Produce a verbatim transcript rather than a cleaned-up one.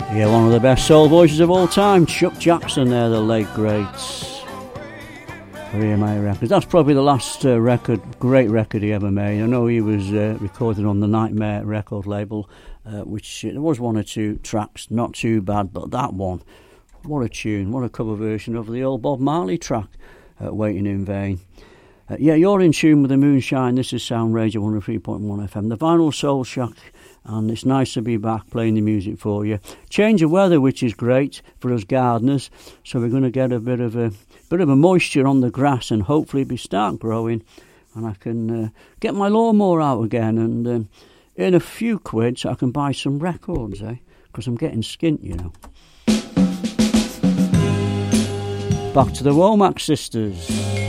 Yeah, one of the best soul voices of all time, Chuck Jackson there, the late greats. For E M I Records. That's probably the last uh, record, great record he ever made. I know he was uh, recorded on the Nightmare record label, uh, which uh, there was one or two tracks, not too bad, but that one, what a tune, what a cover version of the old Bob Marley track, uh, Waiting in Vain. Uh, yeah, you're in tune with the Moonshine. This is Sound Radio one oh three point one F M, the Vinyl Soul Shack, and it's nice to be back playing the music for you. Change of weather, which is great for us gardeners, so we're going to get a bit of a bit of a moisture on the grass and hopefully be start growing, and I can uh, get my lawnmower out again, and um, in a few quids I can buy some records, eh? Because I'm getting skint, you know. Back to the Womack sisters.